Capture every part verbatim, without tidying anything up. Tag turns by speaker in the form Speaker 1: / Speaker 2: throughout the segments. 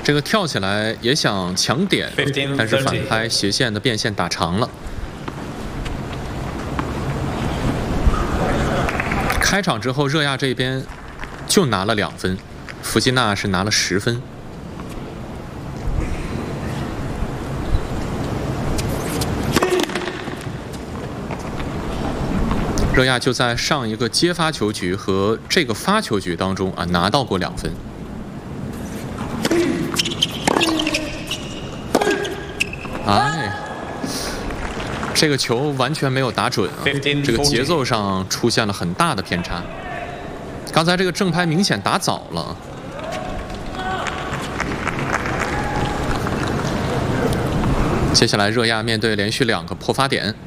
Speaker 1: 这个跳起来也想抢点，但是反拍斜线的变线打长了。开场之后，热亚这边就拿了两分，弗吉纳是拿了十分。 热亚就在上一个接发球局和这个发球局当中啊拿到过两分。哎，这个球完全没有打准啊，这个节奏上出现了很大的偏差。刚才这个正拍明显打早了。接下来热亚面对连续两个破发点。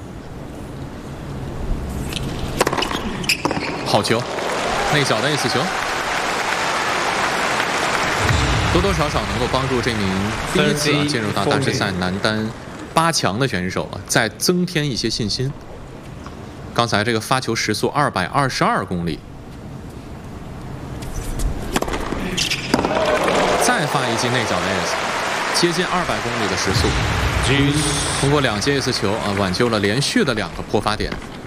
Speaker 1: 好球，内角的 ace 球，多多少少能够帮助这名第一次啊进入到大师赛男单八强的选手啊，再增添一些信心。刚才这个发球时速二百二十二公里，再发一记内角的 ace， 接近二百公里的时速，通过两记 ace 球啊，挽救了连续的两个破发点。